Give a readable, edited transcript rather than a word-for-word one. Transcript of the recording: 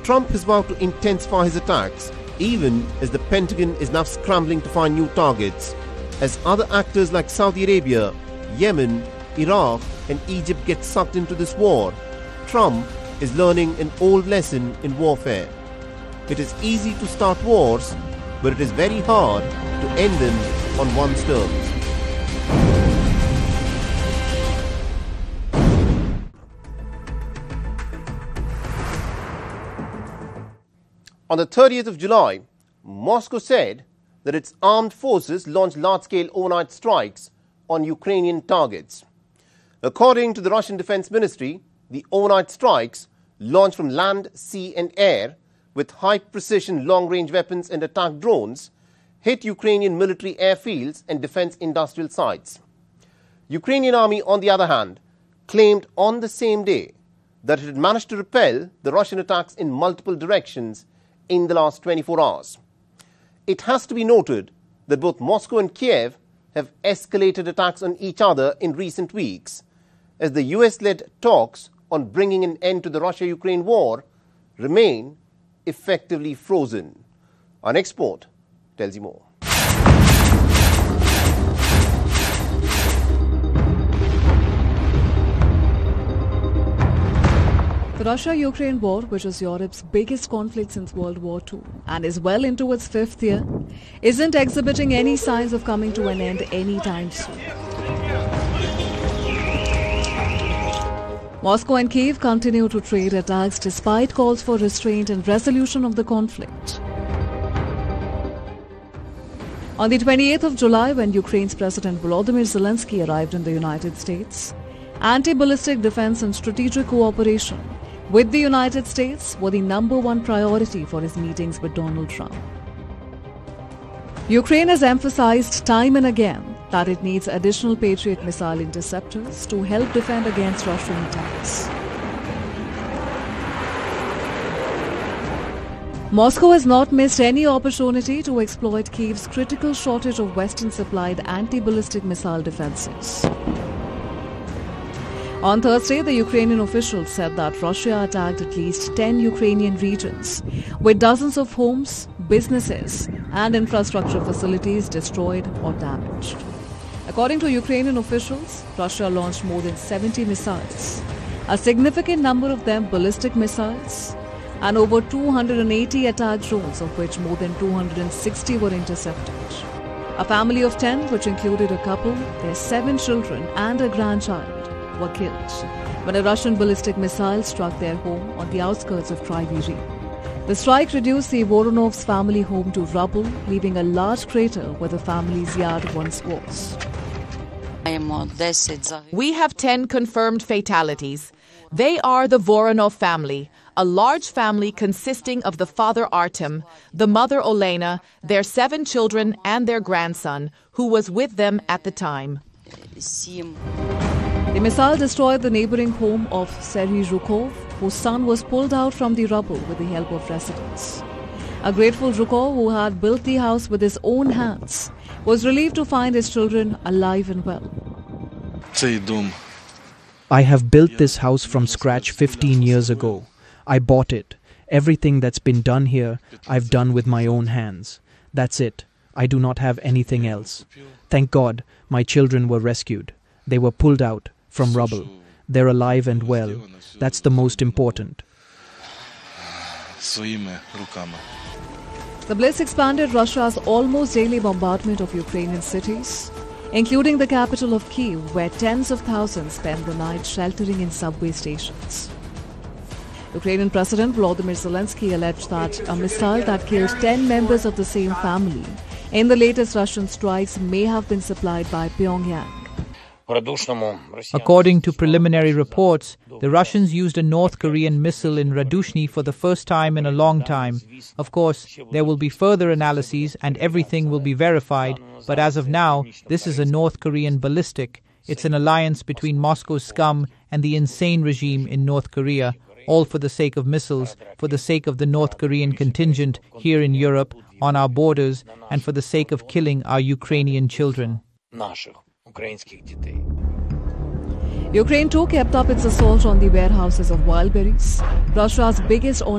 Trump has vowed to intensify his attacks, even as the Pentagon is now scrambling to find new targets, as other actors like Saudi Arabia, Yemen, Iraq and Egypt get sucked into this war. Trump is learning an old lesson in warfare. It is easy to start wars, but it is very hard to end them on one's terms. On the 30th of July, Moscow said that its armed forces launched large-scale overnight strikes on Ukrainian targets. According to the Russian Defense Ministry, the overnight strikes, launched from land, sea and air with high-precision long-range weapons and attack drones, hit Ukrainian military airfields and defense industrial sites. Ukrainian army, on the other hand, claimed on the same day that it had managed to repel the Russian attacks in multiple directions in the last 24 hours. It has to be noted that both Moscow and Kiev have escalated attacks on each other in recent weeks, as the US-led talks on bringing an end to the Russia-Ukraine war remain effectively frozen. Our next report tells you more. The Russia-Ukraine war, which is Europe's biggest conflict since World War II and is well into its fifth year, isn't exhibiting any signs of coming to an end anytime soon. Moscow and Kyiv continue to trade attacks despite calls for restraint and resolution of the conflict. On the 28th of July, when Ukraine's President Volodymyr Zelensky arrived in the United States, anti-ballistic defense and strategic cooperation with the United States were the #1 priority for his meetings with Donald Trump. Ukraine has emphasized time and again that it needs additional Patriot missile interceptors to help defend against Russian attacks. Moscow has not missed any opportunity to exploit Kyiv's critical shortage of Western-supplied anti-ballistic missile defenses. On Thursday, the Ukrainian officials said that Russia attacked at least 10 Ukrainian regions, with dozens of homes, businesses, and infrastructure facilities destroyed or damaged. According to Ukrainian officials, Russia launched more than 70 missiles, a significant number of them ballistic missiles, and over 280 attack drones, of which more than 260 were intercepted. A family of 10, which included a couple, their 7 children, and a grandchild, were killed when a Russian ballistic missile struck their home on the outskirts of Kryvyi Rih. The strike reduced the Voronovs' family home to rubble, leaving a large crater where the family's yard once was. We have 10 confirmed fatalities. They are the Voronov family, a large family consisting of the father Artem, the mother Olena, their 7 children and their grandson, who was with them at the time. The missile destroyed the neighboring home of Serhiy Zhukov, whose son was pulled out from the rubble with the help of residents. A grateful Zhukov, who had built the house with his own hands, was relieved to find his children alive and well. I have built this house from scratch 15 years ago. I bought it. Everything that's been done here, I've done with my own hands. That's it. I do not have anything else. Thank God, my children were rescued. They were pulled out from rubble. They're alive and well. That's the most important. The blitz expanded Russia's almost daily bombardment of Ukrainian cities, including the capital of Kyiv, where tens of thousands spent the night sheltering in subway stations. Ukrainian President Volodymyr Zelensky alleged that a missile that killed 10 members of the same family in the latest Russian strikes may have been supplied by Pyongyang. According to preliminary reports, the Russians used a North Korean missile in Radushny for the first time in a long time. Of course, there will be further analyses and everything will be verified, but as of now, this is a North Korean ballistic. It's an alliance between Moscow's scum and the insane regime in North Korea, all for the sake of missiles, for the sake of the North Korean contingent here in Europe, on our borders, and for the sake of killing our Ukrainian children. Ukraine too kept up its assault on the warehouses of Wildberries, Russia's biggest